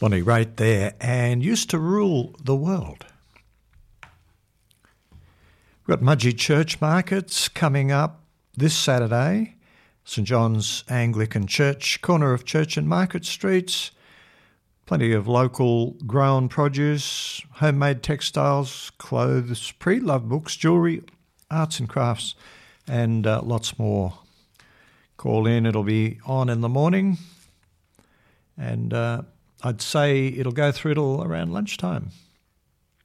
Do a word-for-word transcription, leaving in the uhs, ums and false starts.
Bonnie Raitt there, and used to rule the world. We've got Mudgee Church markets coming up this Saturday. St John's Anglican Church, corner of Church and Market Streets. Plenty of local grown produce, homemade textiles, clothes, pre-loved books, jewellery, arts and crafts, and uh, lots more. Call in, it'll be on in the morning, and uh, I'd say it'll go through till around lunchtime.